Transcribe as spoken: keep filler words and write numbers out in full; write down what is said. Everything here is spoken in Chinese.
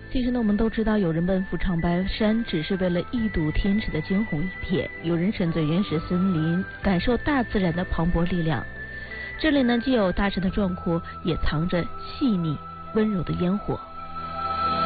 其实呢，我们都知道，有人奔赴长白山只是为了一睹天池的惊鸿一瞥，有人身在原始森林，感受大自然的磅礴力量。这里呢，既有大山的壮阔，也藏着细腻温柔的烟火。